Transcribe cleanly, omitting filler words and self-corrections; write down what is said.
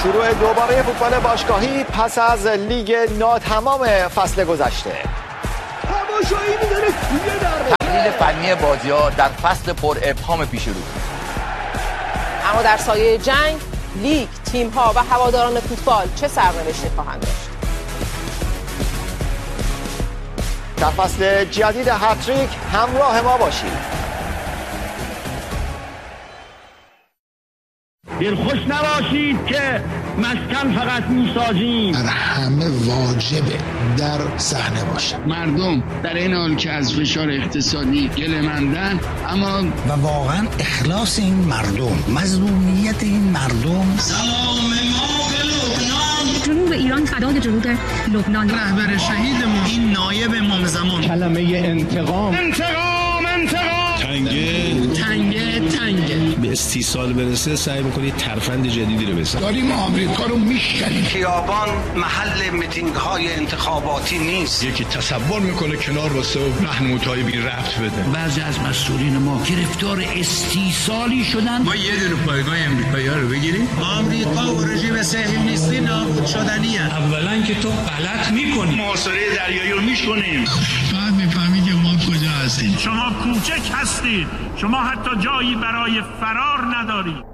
شروع دوباره فوتبال باشگاهی پس از لیگ ناتمام فصل گذشته. تماشایی می‌داره توی درباره. تحلیل فنی بازی‌ها در فصل پر ابهام پیش رو. اما در سایه جنگ، لیگ، تیم‌ها و هواداران فوتبال چه سرنوشتی خواهند داشت؟ در فصل جدید هتریک همراه ما باشید. دلخوش نباشید که مسکن فقط میسازیم. در همه واجبه در صحنه باشه. مردم در این حال که از فشار اقتصادی گله‌مندن، اما و واقعا اخلاص این مردم، مظلومیت این مردم. سلام ما به لبنان. جنوب ایران فدای جنوب لبنان. رهبر شهیدمون این نایب امام زمان. کلمه انتقام. تنگه به استیصال برسه سعی میکنی ترفند جدیدی رو بزنی. داریم آمریکا رو میشکنیم. خیابان محل میتینگ های انتخاباتی نیست. یکی تصور میکنه کنار واسه راهنمایی بی ربط بده. بعضی از مسئولین ما گرفتار استیصالی شدن. ما یه دونه پایگاه امریکایی‌ها رو بگیریم. آمریکا و رژیم صهیونیستی نابود شدنیه. اولا که تو غلط میکنی. محاصره دریایی رو میشکنیم. بعد میفهمی که ما کجا هستیم. شما کوچک هستید. شما حتی جایی برای فرار ندارید.